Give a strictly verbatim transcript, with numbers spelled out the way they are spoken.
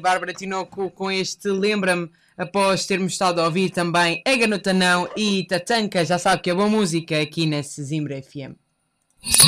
Bárbara Tinoco com este Lembra-me, após termos estado a ouvir também a Garota Não e Tatanka, já sabe que é boa música aqui na Sesimbra F M.